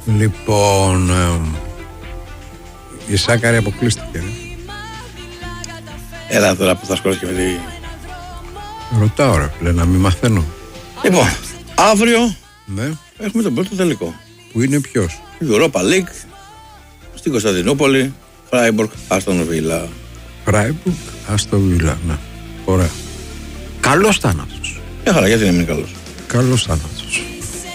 Λοιπόν, η Σάκαρη αποκλείστηκε. Έλα τώρα που θα σκορώσει και με τη... Ρωτάω ρε φίλε, να μην μαθαίνω. Λοιπόν, αύριο Ναι. έχουμε τον πρώτο τελικό. Που είναι ποιος? Η Europa League στην Κωνσταντινούπολη, Φράιμπουργκ, Άστον Βίλα. Φράιμπουργκ, Άστον Βίλα, ναι. Ωραία. Καλός θάνατος. Μια χαρά, γιατί να μην είναι καλός. Καλός θάνατος.